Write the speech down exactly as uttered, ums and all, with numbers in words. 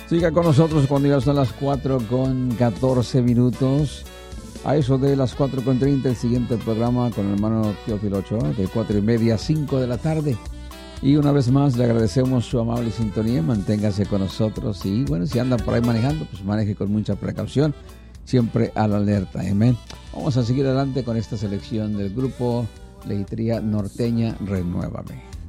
Siga con nosotros cuando ya son las cuatro con catorce minutos. A eso de las cuatro con treinta, el siguiente programa con el hermano Teófilo Ochoa, de cuatro y media a cinco de la tarde. Y una vez más le agradecemos su amable sintonía, manténgase con nosotros. Y bueno, si andan por ahí manejando, pues maneje con mucha precaución, siempre a la alerta. Amén. Vamos a seguir adelante con esta selección del grupo Leitría Norteña, Renuévame.